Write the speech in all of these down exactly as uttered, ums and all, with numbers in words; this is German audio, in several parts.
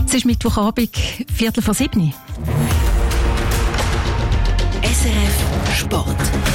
Es ist Mittwochabend, Viertel vor sieben. S R F Sport.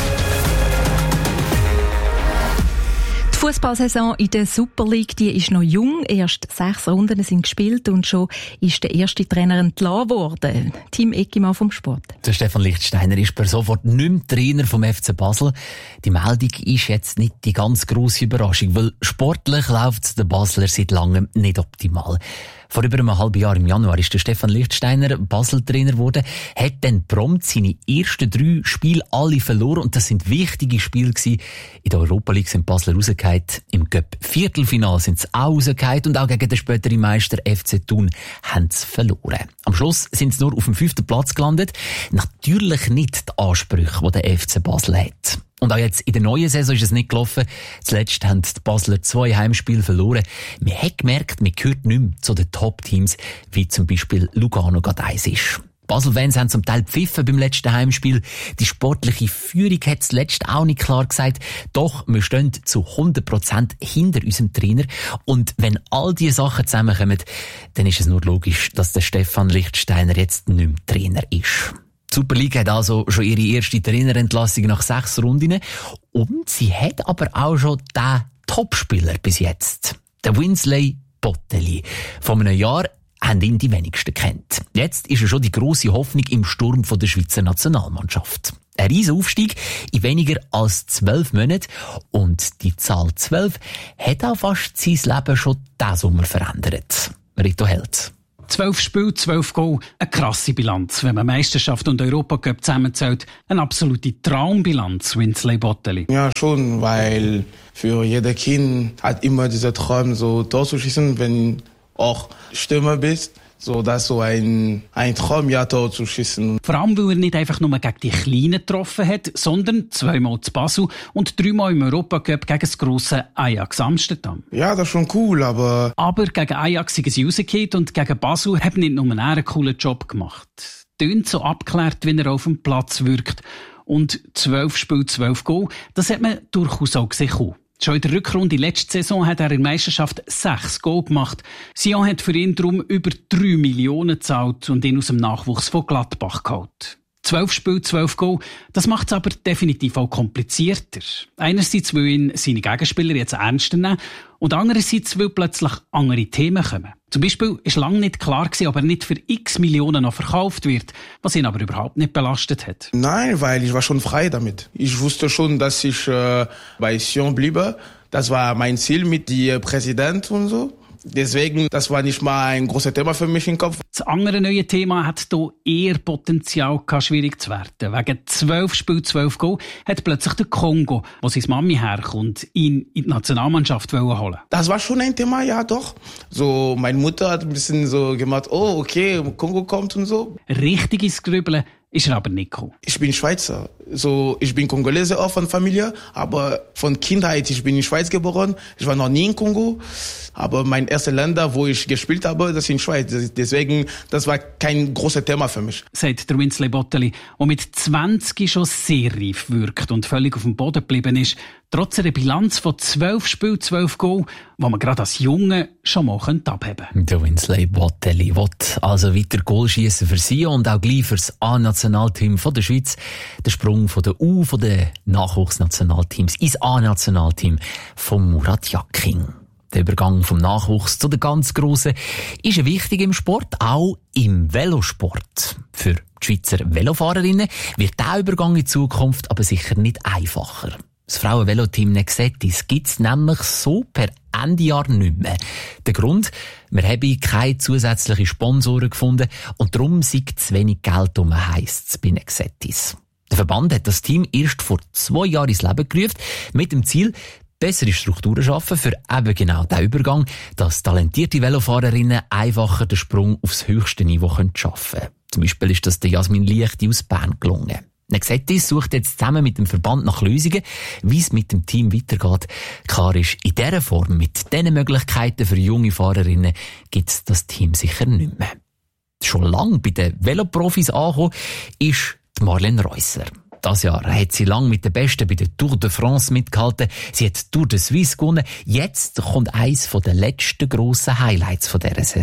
Die Fußballsaison in der Super League, die ist noch jung. Erst sechs Runden sind gespielt und schon ist der erste Trainer entlassen worden. Team Eckimann vom Sport. Der Stefan Lichtsteiner ist per sofort nicht mehr Trainer vom F C Basel. Die Meldung ist jetzt nicht die ganz grosse Überraschung, weil sportlich läuft es den Basler seit langem nicht optimal. Vor über einem halben Jahr im Januar ist der Stefan Lichtsteiner Basel-Trainer geworden, hat dann prompt seine ersten drei Spiele alle verloren und das sind wichtige Spiele gewesen. In der Europa League sind Basler rausgefallen, im Cup-Viertelfinale sind sie auch rausgefallen und auch gegen den späteren Meister F C Thun haben sie verloren. Am Schluss sind sie nur auf dem fünften Platz gelandet. Natürlich nicht die Ansprüche, die der F C Basel hat. Und auch jetzt in der neuen Saison ist es nicht gelaufen. Zuletzt haben die Basler zwei Heimspiele verloren. Man hat gemerkt, man gehört nicht mehr zu den Top-Teams, wie zum Beispiel Lugano gerade eins ist. Basel-Fans haben zum Teil pfiffen beim letzten Heimspiel. Die sportliche Führung hat zuletzt auch nicht klar gesagt. Doch, wir stehen zu hundert Prozent hinter unserem Trainer. Und wenn all diese Sachen zusammenkommen, dann ist es nur logisch, dass der Stefan Lichtsteiner jetzt nicht mehr Trainer ist. Die Super League hat also schon ihre erste Trainerentlassung nach sechs Runden. Und sie hat aber auch schon den Topspieler bis jetzt. Der Winsley Bottelli. Vor einem Jahr haben ihn die wenigsten kennt. Jetzt ist er schon die grosse Hoffnung im Sturm der Schweizer Nationalmannschaft. Ein riesen Aufstieg in weniger als zwölf Monaten. Und die Zahl zwölf hat auch fast sein Leben schon diesen Sommer verändert. Rito Held. Zwölf Spiele, zwölf Goal, eine krasse Bilanz. Wenn man Meisterschaft und Europacup zusammenzählt, eine absolute Traumbilanz, Winsley Bottelli. Ja, schon, weil für jeder Kind hat immer dieser Traum, so Tor zu schießen, wenn auch Stürmer bist. So, das ist so ein, ein Traum, ja, Tor zu schießen. Vor allem, weil er nicht einfach nur gegen die Kleinen getroffen hat, sondern zweimal zu Basel und dreimal im Europacup gegen das grosse Ajax Amsterdam. Ja, das ist schon cool, aber... Aber gegen Ajax sind sie rausgefallen und gegen Basel hat nicht nur einen coolen Job gemacht. Tönt so abgeklärt, wenn er auf dem Platz wirkt. Und zwölf Spiele, zwölf Goal, das hat man durchaus auch gesehen. Schon in der Rückrunde letzte Saison hat er in der Meisterschaft sechs Goal gemacht. Sion hat für ihn darum über drei Millionen gezahlt und ihn aus dem Nachwuchs von Gladbach geholt. Zwölf Spiele, zwölf Goal, das macht es aber definitiv auch komplizierter. Einerseits, weil ihn seine Gegenspieler jetzt ernster nehmen und andererseits, weil plötzlich andere Themen kommen. Zum Beispiel war lange nicht klar gewesen, ob er nicht für x Millionen noch verkauft wird, was ihn aber überhaupt nicht belastet hat. Nein, weil ich war schon frei damit. Ich wusste schon, dass ich äh, bei Sion bliebe. Das war mein Ziel mit dem Präsident und so. Deswegen, das war nicht mal ein großes Thema für mich im Kopf. Das andere neue Thema hat hier eher Potenzial gehabt, schwierig zu werden. Wegen zwölf Spiel, zwölf Goal hat plötzlich der Kongo, wo seine Mami herkommt, ihn in die Nationalmannschaft holen. Das war schon ein Thema, ja doch. So, meine Mutter hat ein bisschen so gemacht, oh, okay, Kongo kommt und so. Richtig ins Grübeln ist er aber nicht gekommen. Ich bin Schweizer. So, ich bin Kongolese auch von Familie, aber von Kindheit, ich bin in Schweiz geboren. Ich war noch nie in Kongo. Aber mein erstes Länder, wo ich gespielt habe, das ist in Schweiz. Deswegen, das war kein großes Thema für mich. Sagt der Winsley Bottelli, der mit zwanzig schon sehr reif wirkt und völlig auf dem Boden geblieben ist, trotz einer Bilanz von zwölf Spielen, zwölf Goal, die man gerade als Junge schon mal abheben könnte. Der Winsley Bottelli will also weiter Goal schiessen für sie und auch gleich für das A-Nationalteam von der Schweiz. Der Sprung von der U, von den Nachwuchsnationalteams ins A-Nationalteam von Murat Yakin. Der Übergang vom Nachwuchs zu den ganz Grossen ist wichtig im Sport, auch im Velosport. Für die Schweizer Velofahrerinnen wird dieser Übergang in Zukunft aber sicher nicht einfacher. Das Frauen-Veloteam Nexetis gibt es nämlich so per Ende Jahr nicht mehr. Der Grund? Wir haben keine zusätzlichen Sponsoren gefunden und darum sei zu wenig Geld um, heisst es bei Nexetis. Der Verband hat das Team erst vor zwei Jahren ins Leben gerufen, mit dem Ziel, bessere Strukturen schaffen für eben genau diesen Übergang, dass talentierte Velofahrerinnen einfacher den Sprung aufs höchste Niveau schaffen können. Zum Beispiel ist das der Jasmin Liechti aus Bern gelungen. Nexetis sucht jetzt zusammen mit dem Verband nach Lösungen, wie es mit dem Team weitergeht. Klar ist, in dieser Form, mit diesen Möglichkeiten für junge Fahrerinnen, gibt es das Team sicher nicht mehr. Schon lange bei den Veloprofis angekommen ist die Marlene Reusser. Das Jahr hat sie lang mit den Besten bei der Tour de France mitgehalten. Sie hat die Tour de Suisse gewonnen. Jetzt kommt eines der letzten grossen Highlights dieser Saison.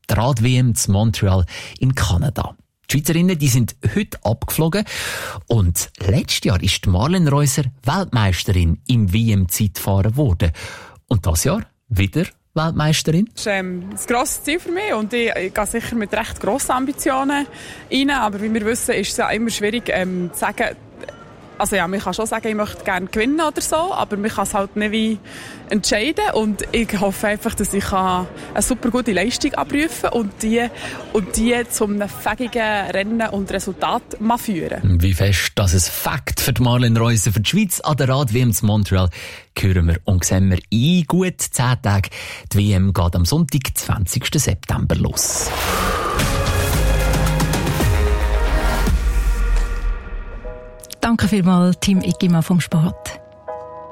die Rad-W M zu Montreal in Kanada. Die Schweizerinnen, die sind heute abgeflogen. Und letztes Jahr ist Marlen Reusser Weltmeisterin im W M-Zeitfahren geworden. Und dieses Jahr wieder Weltmeisterin? Das ist ähm, ein grosses Ziel für mich und ich, ich gehe sicher mit recht grossen Ambitionen rein. Aber wie wir wissen, ist es ja immer schwierig ähm, zu sagen, also ja, man kann schon sagen, ich möchte gerne gewinnen oder so, aber man kann es halt nicht wie entscheiden. Und ich hoffe einfach, dass ich eine super gute Leistung abrufen kann und die, und die zu einem fähigen Rennen und Resultat führen. Wie fest das ein Fakt für die Marlen Reusser für die Schweiz an der Rad-W M zu Montreal hören wir und sehen wir in gut zehn Tagen. Die W M geht am Sonntag, zwanzigsten September los. Danke vielmals, Tim Igima vom Sport.